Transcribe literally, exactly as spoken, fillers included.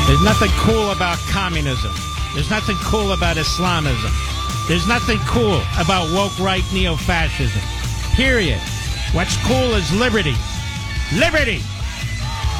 There's nothing cool about communism. There's nothing cool about Islamism. There's nothing cool about woke right neo-fascism. Period. What's cool is liberty. Liberty!